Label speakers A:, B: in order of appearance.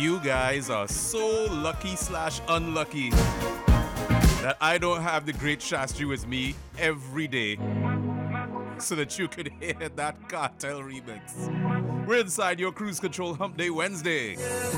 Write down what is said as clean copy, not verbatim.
A: You guys are so lucky slash unlucky that I don't have the great Shastri with me every day so that you could hear that cartel remix. We're inside your Cruise Control Hump Day Wednesday.